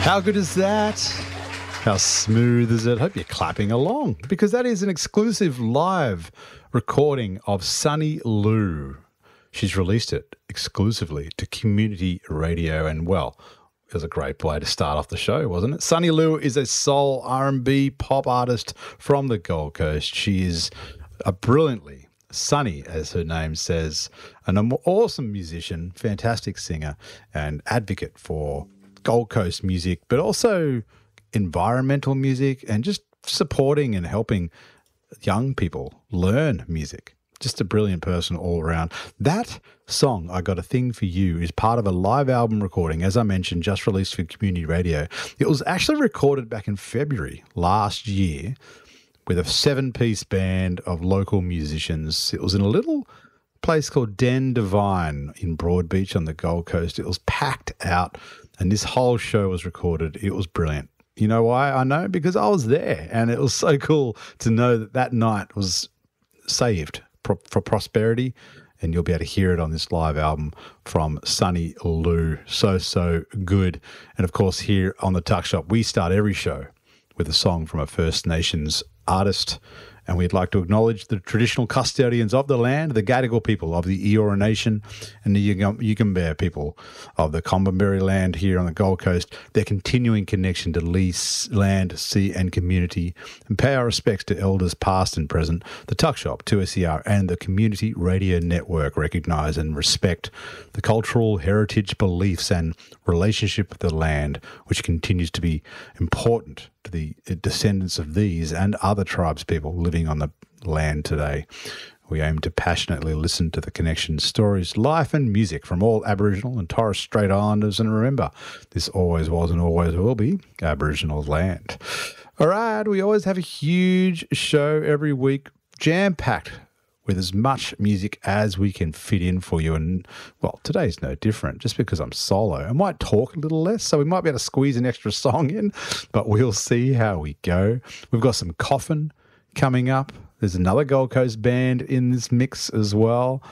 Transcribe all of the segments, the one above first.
How good is that? How smooth is it? Hope you're clapping along, because that is an exclusive live recording of Sunny Lou. She's released it exclusively to Community Radio, and well, it was a great way to start off the show, wasn't it? Sunny Lou is a soul R&B pop artist from the Gold Coast. She is a brilliantly sunny, as her name says, an awesome musician, fantastic singer, and advocate for Gold Coast music, but also environmental music and just supporting and helping young people learn music. Just a brilliant person all around. That song, I Got a Thing for You, is part of a live album recording, as I mentioned, just released for Community Radio. It was actually recorded back in February last year with a 7-piece band of local musicians. It was in a little place called Den Divine in Broadbeach on the Gold Coast. It was packed out, and this whole show was recorded. It was brilliant. You know why I know? Because I was there, and it was so cool to know that that night was saved for prosperity, and you'll be able to hear it on this live album from Sunny Lou. So good. And of course, here on the Tuck Shop, we start every show with a song from a First Nations artist, and we'd like to acknowledge the traditional custodians of the land, the Gadigal people of the Eora Nation and the Yugambeh people of the Comberberry land here on the Gold Coast, their continuing connection to lease, land, sea and community, and pay our respects to elders past and present. The Tuck Shop, 2SER and the Community Radio Network recognise and respect the cultural heritage, beliefs and relationship with the land, which continues to be important to the descendants of these and other tribes people living on the land today. We aim to passionately listen to the connection, stories, life and music from all Aboriginal and Torres Strait Islanders, and remember, this always was and always will be Aboriginal land. All right, we always have a huge show every week, jam-packed with as much music as we can fit in for you. And, well, today's no different. Just because I'm solo, I might talk a little less, so we might be able to squeeze an extra song in, but we'll see how we go. We've got some Coffin coming up. There's another Gold Coast band in this mix as well.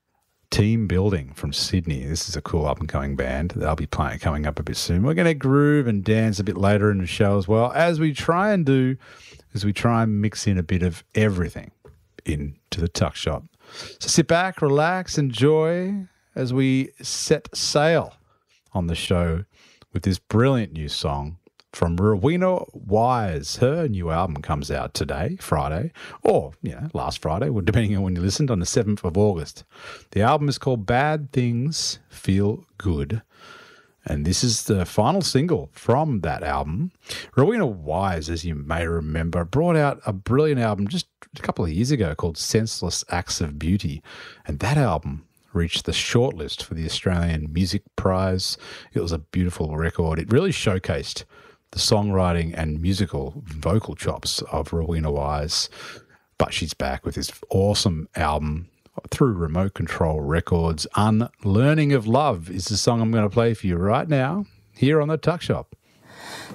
Team Building from Sydney. This is a cool up-and-coming band. They'll be playing coming up a bit soon. We're going to groove and dance a bit later in the show as well, as we try and mix in a bit of everything into the Tuck Shop. So sit back, relax, enjoy as we set sail on the show with this brilliant new song from Rowena Wise. Her new album comes out today, Friday, or last Friday, depending on when you listened, on the 7th of August. The album is called Bad Things Feel Good, and this is the final single from that album. Rowena Wise, as you may remember, brought out a brilliant album just a couple of years ago called Senseless Acts of Beauty. And that album reached the shortlist for the Australian Music Prize. It was a beautiful record. It really showcased the songwriting and musical vocal chops of Rowena Wise. But she's back with this awesome album through Remote Control Records. Unlearning of Love is the song I'm going to play for you right now here on the Tuck Shop.